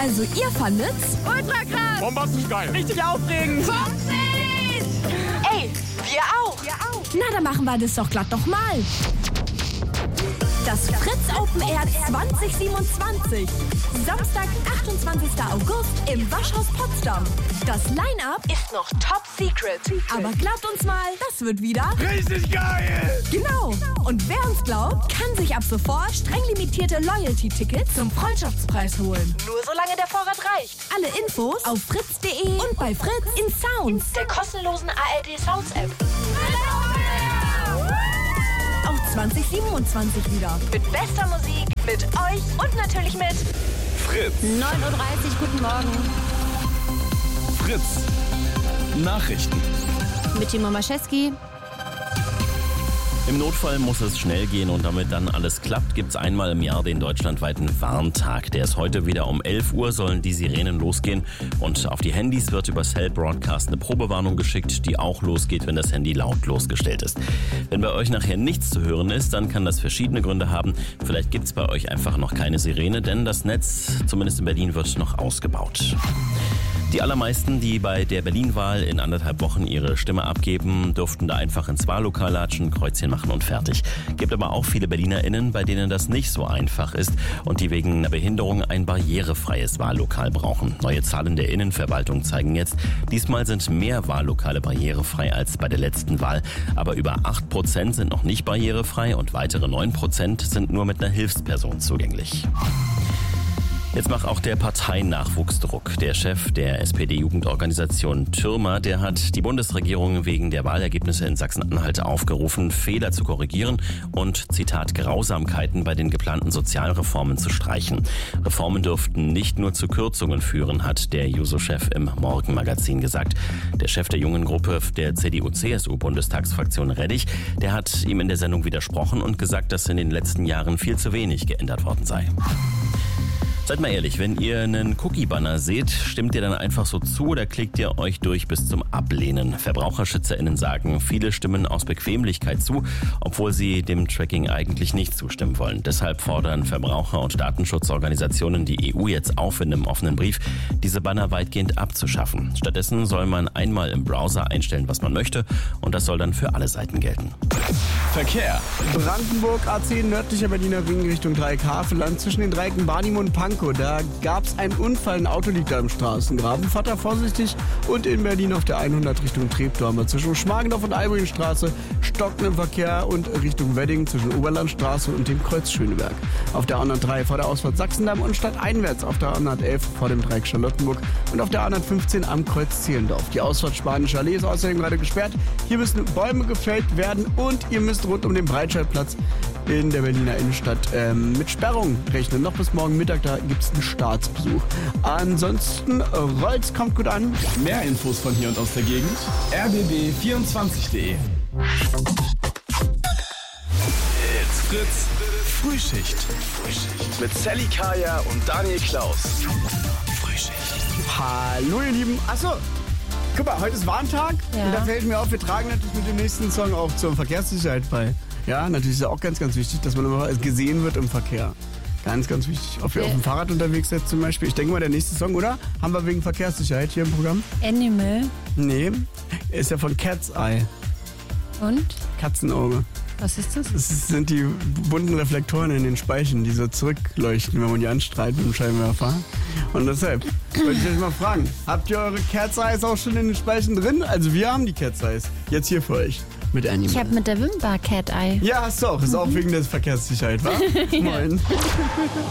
Also ihr fandet's? Ultra krass! Bombastisch geil! Richtig aufregend! 50! Ey, wir auch! Na, dann machen wir das doch glatt nochmal. Das Fritz Open Air 2027. Samstag, 28. August im Waschhaus Potsdam. Das Line-Up Ist noch top secret. aber glaubt uns mal, das wird wieder Richtig geil! genau. Und wer uns glaubt, kann sich ab sofort streng limitierte Loyalty-Tickets zum Freundschaftspreis holen. Nur solange der Vorrat reicht. Alle Infos auf fritz.de und bei Fritz in Sounds. Der kostenlosen ARD Sounds App. Auch 2027 wieder. Mit bester Musik, mit euch und natürlich mit Fritz. 9.30 Uhr, guten Morgen. Fritz. Nachrichten. Mit Timo Maschewski. Im Notfall muss es schnell gehen und damit dann alles klappt, gibt es einmal im Jahr den deutschlandweiten Warntag. Der ist heute wieder um 11 Uhr, sollen die Sirenen losgehen und auf die Handys wird über Cell Broadcast eine Probewarnung geschickt, die auch losgeht, wenn das Handy lautlos gestellt ist. Wenn bei euch nachher nichts zu hören ist, dann kann das verschiedene Gründe haben. Vielleicht gibt es bei euch einfach noch keine Sirene, denn das Netz, zumindest in Berlin, wird noch ausgebaut. Die allermeisten, die bei der Berlin-Wahl in 1,5 Wochen ihre Stimme abgeben, durften da einfach ins Wahllokal latschen, Kreuzchen machen und fertig. Gibt aber auch viele BerlinerInnen, bei denen das nicht so einfach ist und die wegen einer Behinderung ein barrierefreies Wahllokal brauchen. Neue Zahlen der Innenverwaltung zeigen jetzt, diesmal sind mehr Wahllokale barrierefrei als bei der letzten Wahl. Aber über 8% sind noch nicht barrierefrei und weitere 9% sind nur mit einer Hilfsperson zugänglich. Jetzt macht auch der Parteinachwuchs Druck. Der Chef der SPD-Jugendorganisation Türmer, der hat die Bundesregierung wegen der Wahlergebnisse in Sachsen-Anhalt aufgerufen, Fehler zu korrigieren und, Zitat, Grausamkeiten bei den geplanten Sozialreformen zu streichen. Reformen dürften nicht nur zu Kürzungen führen, hat der Juso-Chef im Morgenmagazin gesagt. Der Chef der jungen Gruppe der CDU-CSU-Bundestagsfraktion Reddich, der hat ihm in der Sendung widersprochen und gesagt, dass in den letzten Jahren viel zu wenig geändert worden sei. Seid mal ehrlich, wenn ihr einen Cookie-Banner seht, stimmt ihr dann einfach so zu oder klickt ihr euch durch bis zum Ablehnen? VerbraucherschützerInnen sagen, viele stimmen aus Bequemlichkeit zu, obwohl sie dem Tracking eigentlich nicht zustimmen wollen. Deshalb fordern Verbraucher- und Datenschutzorganisationen die EU jetzt auf, in einem offenen Brief diese Banner weitgehend abzuschaffen. Stattdessen soll man einmal im Browser einstellen, was man möchte, und das soll dann für alle Seiten gelten. Verkehr. Brandenburg A10 nördlicher Berliner Ring Richtung Dreieck-Havelland zwischen den Dreiecken Barnim und Pankow. Da gab es einen Unfall, ein Auto liegt da im Straßengraben. Fahrt da vorsichtig. Und in Berlin auf der 100 Richtung Treptower zwischen Schmargendorf und Albringstraße stockendem Verkehr und Richtung Wedding zwischen Oberlandstraße und dem Kreuz Schöneberg. Auf der 103 vor der Ausfahrt Sachsendamm und stadteinwärts auf der 111 vor dem Dreieck Charlottenburg und auf der 115 am Kreuz Zehlendorf. Die Ausfahrt Spanische Allee ist außerdem gerade gesperrt. Hier müssen Bäume gefällt werden und ihr müsst rund um den Breitscheidplatz in der Berliner Innenstadt mit Sperrung rechnen. Noch bis morgen Mittag, da gibt es einen Staatsbesuch. Ansonsten, Rolls kommt gut an. Mehr Infos von hier und aus der Gegend. rbb24.de. It's Fritz. Frühschicht. Mit Sally Kaya und Daniel Klaus. Frühschicht. Hallo ihr Lieben. Achso, guck mal, heute ist Warntag. Ja. Und da fällt mir auf, wir tragen natürlich mit dem nächsten Song auch zur Verkehrssicherheit bei. Ja, natürlich ist ja auch ganz, ganz wichtig, dass man immer gesehen wird im Verkehr. Ganz, ganz wichtig. Ob ihr auf dem Fahrrad unterwegs seid zum Beispiel. Ich denke mal, der nächste Song, oder? Haben wir wegen Verkehrssicherheit hier im Programm? Animal. Nee, ist ja von Cat's Eye. Und? Katzenauge. Was ist das? Das sind die bunten Reflektoren in den Speichen, die so zurückleuchten, wenn man die anstrahlt mit dem Scheinwerfer. Und deshalb wollte ich euch mal fragen, habt ihr eure Cat's Eyes auch schon in den Speichen drin? Also wir haben die Cat's Eyes. Jetzt hier für euch. Mit Animal. Ich habe mit der Wimper Cat Eye. Ja, hast du auch. Ist auch wegen der Verkehrssicherheit, wa? Moin.